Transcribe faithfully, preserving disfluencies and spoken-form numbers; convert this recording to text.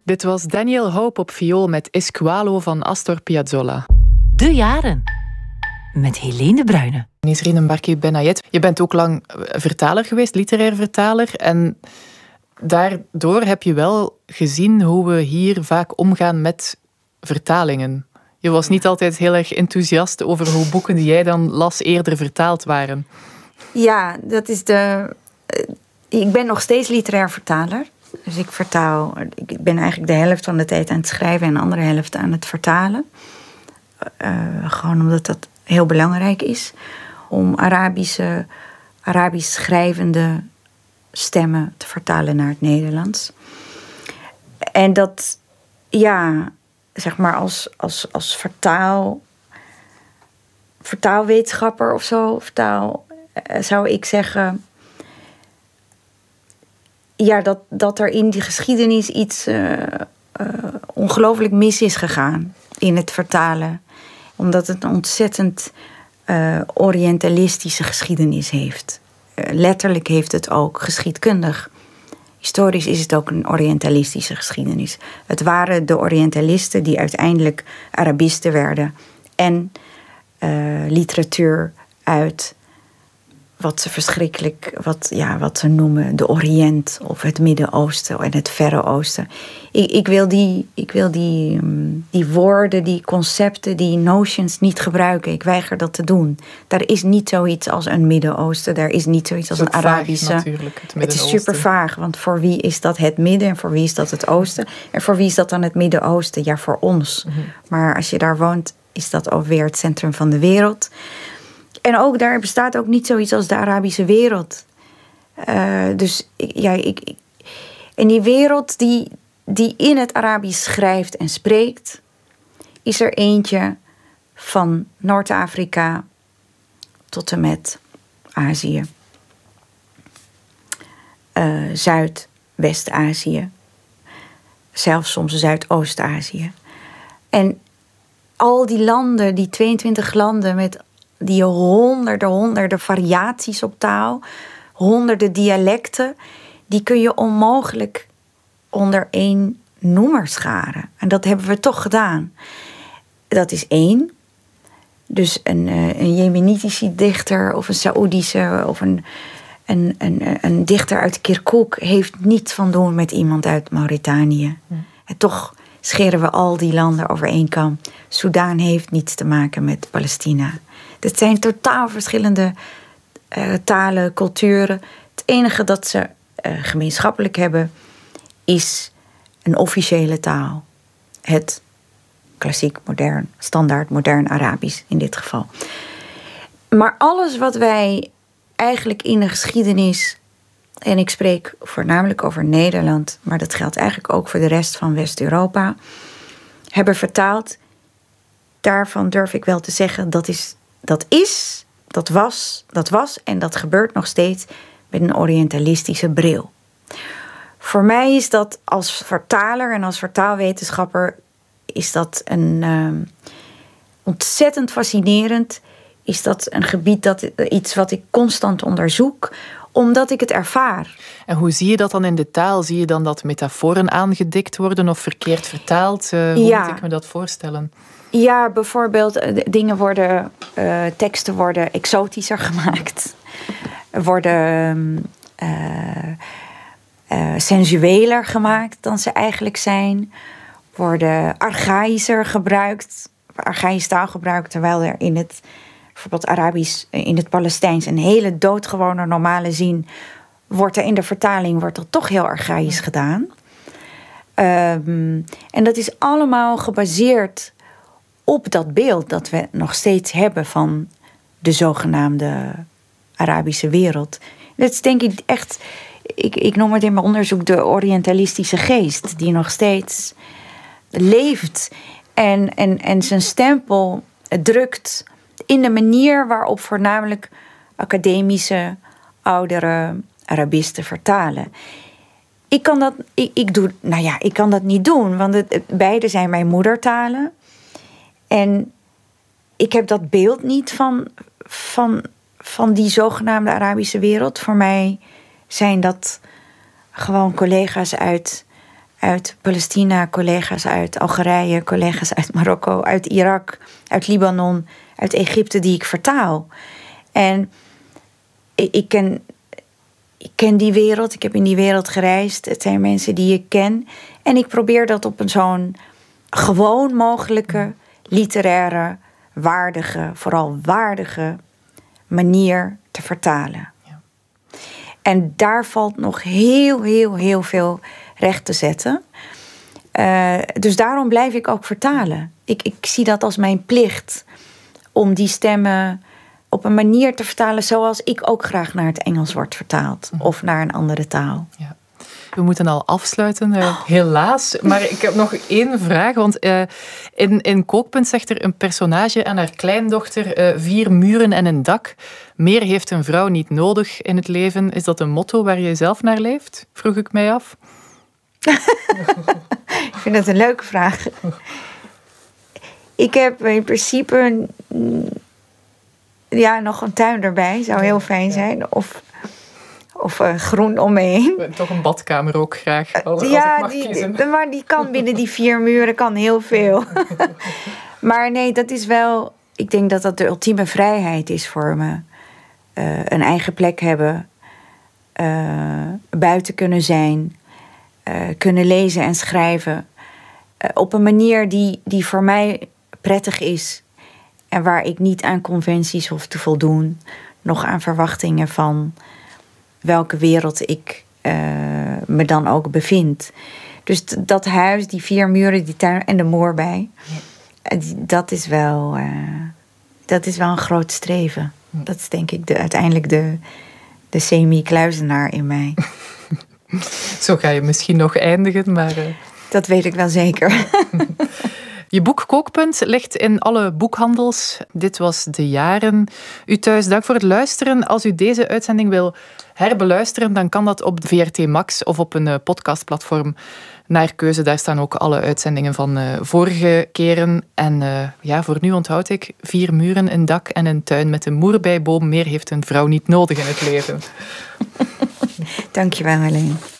Dit was Daniel Hope op viool met Esqualo van Astor Piazzolla. De jaren. Met Helene de Bruyne. Nisrine Mbarki Benayet, je bent ook lang vertaler geweest, literair vertaler. En daardoor heb je wel gezien hoe we hier vaak omgaan met vertalingen. Je was niet altijd heel erg enthousiast over hoe boeken die jij dan las eerder vertaald waren. Ja, dat is de... Ik ben nog steeds literair vertaler. Dus ik vertaal... Ik ben eigenlijk de helft van de tijd aan het schrijven en de andere helft aan het vertalen. Uh, gewoon omdat dat heel belangrijk is. Om Arabische, Arabisch schrijvende stemmen te vertalen naar het Nederlands. En dat, ja, zeg maar als, als, als vertaal... vertaalwetenschapper of zo, vertaal, uh, zou ik zeggen... Ja, dat, dat er in die geschiedenis iets uh, uh, ongelooflijk mis is gegaan in het vertalen. Omdat het een ontzettend uh, orientalistische geschiedenis heeft. Uh, letterlijk heeft het ook geschiedkundig. Historisch is het ook een orientalistische geschiedenis. Het waren de orientalisten die uiteindelijk Arabisten werden. En uh, literatuur uit... wat ze verschrikkelijk, wat, ja, wat ze noemen de Oriënt of het Midden-Oosten en het Verre Oosten. Ik, ik wil, die, ik wil die, die woorden, die concepten, die notions niet gebruiken. Ik weiger dat te doen. Daar is niet zoiets als een Midden-Oosten, daar is niet zoiets als een Arabische. Vaag, natuurlijk, het, het is super vaag, want voor wie is dat het Midden en voor wie is dat het Oosten? En voor wie is dat dan het Midden-Oosten? Ja, voor ons. Mm-hmm. Maar als je daar woont, is dat alweer het centrum van de wereld. En ook daar bestaat ook niet zoiets als de Arabische wereld. Uh, dus ja, ik, ik, en die wereld die, die in het Arabisch schrijft en spreekt, is er eentje van Noord-Afrika tot en met Azië. Uh, Zuid-West-Azië. Zelfs soms Zuidoost-Azië. En al die landen, die tweeëntwintig landen met die honderden, honderden variaties op taal, honderden dialecten, die kun je onmogelijk onder één noemer scharen. En dat hebben we toch gedaan. Dat is één. Dus een, een Jemenitische dichter of een Saoedische of een, een, een, een dichter uit Kirkuk heeft niets van doen met iemand uit Mauritanië. Hm. En toch scheren we al die landen over één kam. Soedan heeft niets te maken met Palestina. Het zijn totaal verschillende uh, talen, culturen. Het enige dat ze uh, gemeenschappelijk hebben is een officiële taal. Het klassiek, modern, standaard, modern Arabisch in dit geval. Maar alles wat wij eigenlijk in de geschiedenis, en ik spreek voornamelijk over Nederland, maar dat geldt eigenlijk ook voor de rest van West-Europa, hebben vertaald, daarvan durf ik wel te zeggen, dat is, dat is, dat was, dat was en dat gebeurt nog steeds met een orientalistische bril. Voor mij is dat als vertaler en als vertaalwetenschapper is dat een uh, ontzettend fascinerend. Is dat een gebied, dat iets wat ik constant onderzoek, omdat ik het ervaar. En hoe zie je dat dan in de taal? Zie je dan dat metaforen aangedikt worden of verkeerd vertaald? Uh, hoe ja. moet ik me dat voorstellen? Ja, bijvoorbeeld dingen worden, uh, teksten worden exotischer gemaakt. Worden uh, uh, sensueler gemaakt dan ze eigenlijk zijn. Worden archaïscher gebruikt, archaïsch taalgebruik, terwijl er in het bijvoorbeeld Arabisch, in het Palestijns een hele doodgewone normale zin wordt er in de vertaling wordt er toch heel archaïs gedaan. Um, en dat is allemaal gebaseerd op dat beeld dat we nog steeds hebben van de zogenaamde Arabische wereld. Dat is denk ik echt, ik, ik noem het in mijn onderzoek de orientalistische geest, die nog steeds leeft en, en, en zijn stempel drukt in de manier waarop voornamelijk academische, oudere Arabisten vertalen. Ik kan dat, ik, ik doe, nou ja, ik kan dat niet doen, want het, beide zijn mijn moedertalen. En ik heb dat beeld niet van, van, van die zogenaamde Arabische wereld. Voor mij zijn dat gewoon collega's uit, uit Palestina, collega's uit Algerije, collega's uit Marokko, uit Irak, uit Libanon, uit Egypte die ik vertaal. En ik, ik, ken, ik ken die wereld, ik heb in die wereld gereisd. Het zijn mensen die ik ken. En ik probeer dat op een zo'n gewoon mogelijke, literaire, waardige, vooral waardige manier te vertalen. Ja. En daar valt nog heel, heel, heel veel recht te zetten. Uh, dus daarom blijf ik ook vertalen. Ik, ik zie dat als mijn plicht om die stemmen op een manier te vertalen zoals ik ook graag naar het Engels wordt vertaald. Mm-hmm. Of naar een andere taal. Ja. We moeten al afsluiten, uh, helaas. Maar ik heb nog één vraag. Want uh, in, in Kookpunt zegt er een personage aan haar kleindochter... Uh, vier muren en een dak. Meer heeft een vrouw niet nodig in het leven. Is dat een motto waar je zelf naar leeft? Vroeg ik mij af. Ik vind dat een leuke vraag. Ik heb in principe... Ja, nog een tuin erbij. Zou heel fijn zijn. Of... Of uh, groen om me heen. Toch een badkamer ook graag. Als, ja, als ik mag die, kiezen. maar die kan binnen die vier muren kan heel veel. Maar nee, dat is wel... Ik denk dat dat de ultieme vrijheid is voor me. Uh, een eigen plek hebben. Uh, buiten kunnen zijn. Uh, kunnen lezen en schrijven. Uh, op een manier die, die voor mij prettig is. En waar ik niet aan conventies hoef te voldoen. Nog aan verwachtingen van... welke wereld ik uh, me dan ook bevind. Dus t- dat huis, die vier muren, die tuin en de moer bij... Ja. Dat is wel... Uh, dat is wel een groot streven. Ja. Dat is denk ik de, uiteindelijk de, de semi-kluizenaar in mij. Zo ga je misschien nog eindigen, maar... Uh... Dat weet ik wel zeker. Je boek Kookpunt ligt in alle boekhandels. Dit was De Jaren. U thuis, dank voor het luisteren. Als u deze uitzending wil herbeluisteren, dan kan dat op V R T Max of op een podcastplatform naar keuze. Daar staan ook alle uitzendingen van uh, vorige keren. En uh, ja, voor nu onthoud ik vier muren, een dak en een tuin met een moerbeiboom. Meer heeft een vrouw niet nodig in het leven. Dankjewel, Helene.